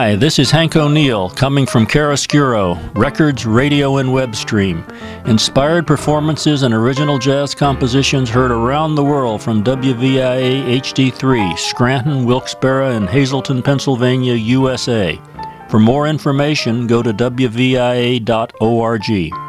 Hi, this is Hank O'Neill, coming from Chiaroscuro, records, radio, and web stream. Inspired performances and original jazz compositions heard around the world from WVIA HD3, Scranton, Wilkes-Barre, and Hazleton, Pennsylvania, USA. For more information, go to WVIA.org.